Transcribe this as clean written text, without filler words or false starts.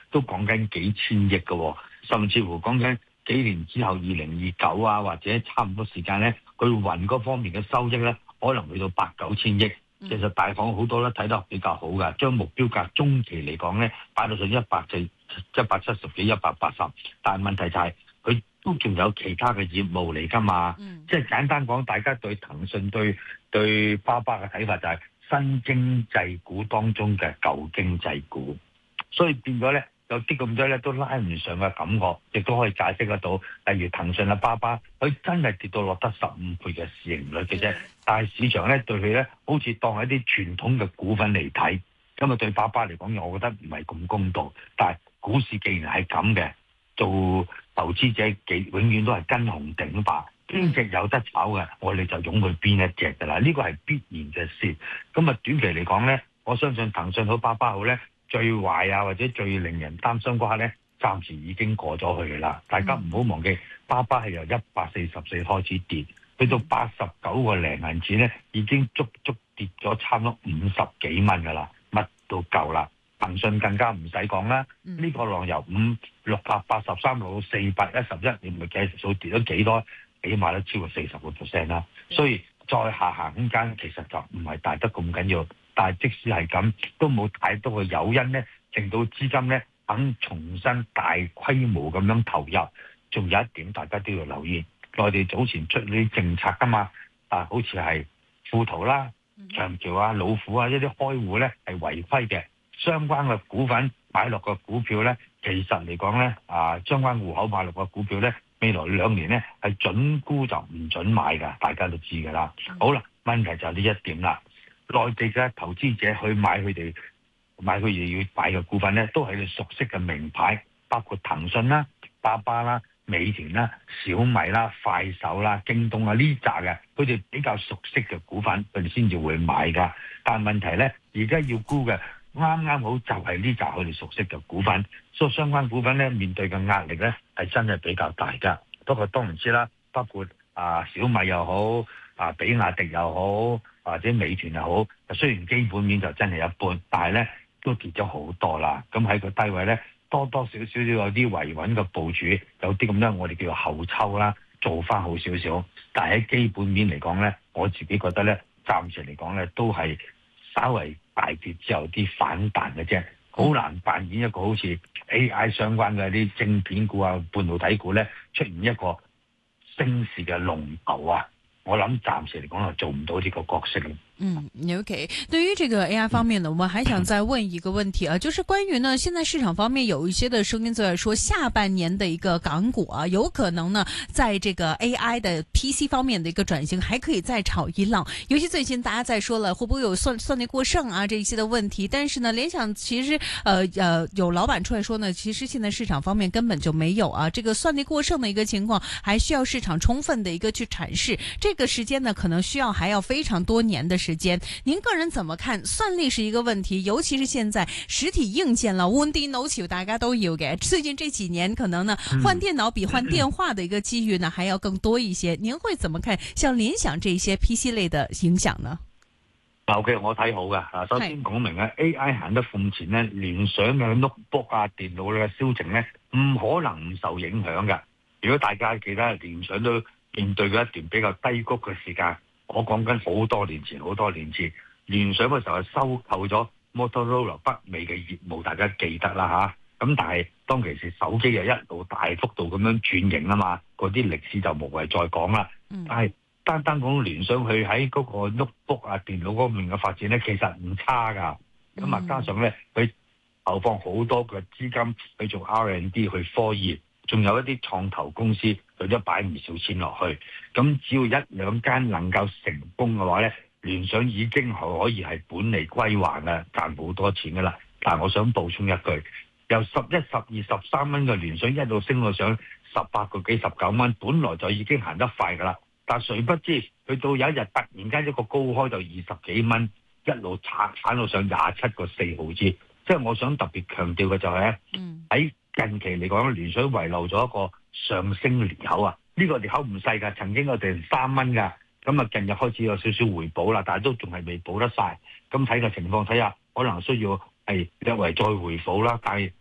都講緊幾千億嘅，甚至乎講緊幾年之後2029啊，或者差唔多時間咧，佢雲嗰方面嘅收益咧，可能去到8、9千億。其實大行好多咧睇得比較好㗎，將目標價中期嚟講咧擺到上170幾、180，但係問題就係佢都仲有其他嘅業務嚟㗎嘛。即係簡單講，大家對騰訊對巴巴嘅睇法就係新經濟股當中嘅舊經濟股，所以變咗咧有啲咁多咧都拉唔上嘅感覺，亦都可以解釋得到。例如騰訊啊、巴巴，佢真係跌到落得15倍嘅市盈率嘅啫，但係市場咧對佢咧好似當係一啲傳統嘅股份嚟睇，咁啊對巴巴嚟講，我覺得唔係咁公道。但係股市既然係咁嘅，做投資者永遠都係跟紅頂白，邊隻有得炒嘅，我哋就湧去邊一隻㗎啦。呢個係必然嘅事。咁啊短期嚟講咧，我相信騰訊好、巴巴好咧，最壞啊或者最令人擔心嗰刻咧，暫時已經過咗去㗎啦。大家唔好忘記，巴巴係由144開始跌，去到89個零銀錢咧，已經足跌咗差唔多50幾蚊㗎啦，乜都夠啦。騰訊更加唔使講啦，呢個浪由683到411，你咪計數跌咗幾多？起碼都超過40%啦。所以再下行空間其實就唔係大得咁緊要。但係即使係咁，都冇太多嘅誘因咧，令到資金咧肯重新大規模咁樣投入。仲有一點大家都要留意，內地早前出呢啲政策㗎嘛，好似係富途啦、長橋啊、老虎啊一啲開戶咧係違規嘅。相關嘅股份買落個股票咧，其實嚟講咧，相關戶口買落個股票咧，未來2年咧係準沽就唔準買㗎，大家都知㗎啦。好啦，問題就係呢一點啦。內地嘅投資者去買佢哋要買嘅股份咧，都係佢熟悉嘅名牌，包括騰訊啦、巴巴啦、美團啦、小米啦、快手啦、京東啊呢扎嘅，佢哋比較熟悉嘅股份，佢哋先至會買㗎。但係問題咧，而家要沽嘅啱啱好就係呢扎佢哋熟悉嘅股份，所以相關股份咧面對嘅壓力咧係真係比較大㗎。不過當然知啦，包括小米又好，比亞迪又好，或者美團又好，雖然基本面就真係一般，但係咧都跌咗好多啦。咁喺個低位咧，多多少少有啲維穩嘅部署，有啲咁樣我哋叫做後抽啦，做翻好少少。但係喺基本面嚟講咧，我自己覺得咧，暫時嚟講咧都係稍為大跌之後啲反彈嘅啫，好難扮演一個好似 AI 相關嘅啲晶片股啊、半導體股咧出現一個升市嘅龍頭啊！我諗暫時嚟講係做唔到呢個角色。 OK。對於這個 AI 方面呢，我們還想再問一個問題啊，就是關於呢，現在市場方面有一些的聲音在說，下半年的一個港股啊，有可能呢，在這個 AI 的 PC 方面的一個轉型，還可以再炒一浪。尤其最近大家在說了，會不會有算力過剩啊這一些的問題？但是呢，聯想其實有老闆出來說呢，其實現在市場方面根本就沒有啊，這個算力過剩的一個情況，還需要市場充分的一個去闡釋。這個時間呢，可能需要還要非常多年的時間。您個人怎麼看？算力是一個問題，尤其是現在實體硬件啦，換電腦潮大家都有嘅。最近這幾年可能呢，換電腦比換電話的一個機遇呢，還要更多一些。您會怎麼看像聯想這些 PC 類的影響呢？ 其實我睇好嘅。首先講明咧 ，AI 行得咁前咧，聯想嘅 notebook 啊、電腦嘅銷情咧，唔可能唔受影響嘅。如果大家記得聯想都面對過一段比較低谷嘅時間。我講緊好多年前，聯想嘅時候係收購咗 Motorola 北美嘅業務，大家記得啦嚇。咁但係當其時手機又一路大幅度咁樣轉型啊嘛，嗰啲歷史就無謂再講啦。但係單講聯想佢喺嗰個 notebook 啊電腦嗰面嘅發展咧，其實唔差㗎。咁啊加上咧，佢投放好多嘅資金去做 R&D 去科研。仲有一啲創投公司，佢都擺唔少錢落去。咁只要1、2間能夠成功嘅話咧，聯想已經係可以係本利歸還嘅，賺好多錢噶啦。但係我想補充一句，由11、12、13蚊嘅聯想一路升到上18個幾、19蚊，本來就已經行得快噶啦。但係誰不知去到有一日突然間一個高開就20幾蚊，一路鏟到上27個4毫子。即係我想特別強調嘅就係咧，喺近期嚟講，聯想遺漏咗一個上升裂口啊！呢個裂口唔細㗎，曾經我哋3蚊㗎，咁啊近日開始有少少回補啦，但係都仲係未補得晒。咁睇個情況睇下，可能需要係略為再回補啦。但係